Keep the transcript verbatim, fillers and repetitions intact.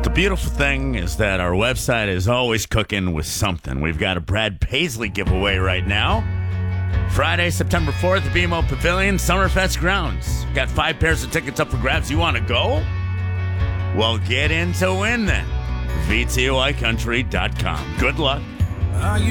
The beautiful thing is that our website is always cooking with something. We've got a Brad Paisley giveaway right now. Friday, September fourth, B M O Pavilion, Summerfest grounds. Got five pairs of tickets up for grabs. You want to go? Well, get in to win then. V T O I country dot com. Good luck. Are you